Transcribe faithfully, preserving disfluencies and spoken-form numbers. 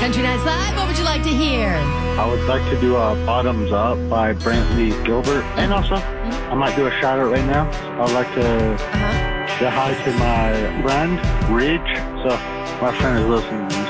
Country Nights Live, what would you like to hear? I would like to do a Bottoms Up by Brantley Gilbert. And also, I might do a shout out right now. I would like to Uh-huh. say hi to my friend, Ridge. So, my friend is listening to this.